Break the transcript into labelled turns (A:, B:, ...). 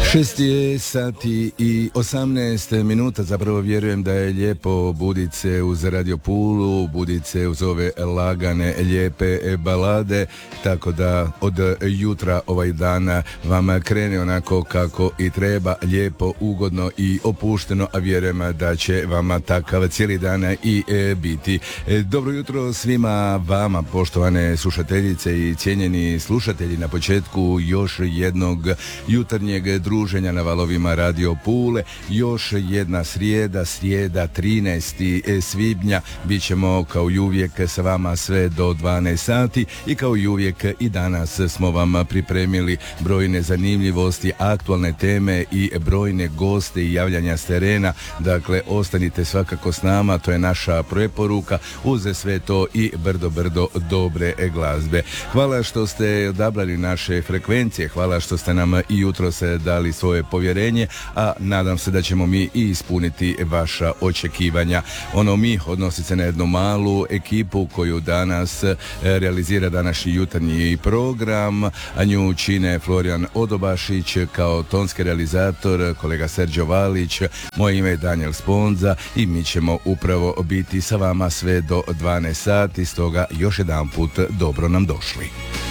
A: 6 je sati i 18 minuta, zapravo vjerujem da je lijepo budit se uz Radio Pulu, budit se uz ove lagane, lijepe balade, tako da od jutra ovaj dan vam krene onako kako i treba, lijepo, ugodno i opušteno, a vjerujem da će vam takav cijeli dan i biti. Dobro jutro svima vama, poštovane slušateljice i cijenjeni slušatelji, na početku još jednog jutarnjeg druženja na valovima Radio Pule. Još jedna srijeda 13. svibnja. Bićemo kao i uvijek sa vama sve do 12 sati i kao i uvijek i danas smo vam pripremili brojne zanimljivosti, aktualne teme i brojne goste i javljanja s terena. Dakle, ostanite svakako s nama, to je naša preporuka, uz sve to i brdo dobre glazbe. Hvala što ste odabrali naše frekvencije, hvala što ste nam i jutros dali svoje povjerenje, a nadam se da ćemo mi i ispuniti vaša očekivanja. Ono mi odnosi se na jednu malu ekipu koju danas realizira današnji jutarnji program, a nju čine Florijan Odobašić kao tonski realizator, kolega Serđo Valić, moje ime je Daniel Sponza i mi ćemo upravo biti sa vama sve do 12 sati, stoga još jedan put dobro nam došli.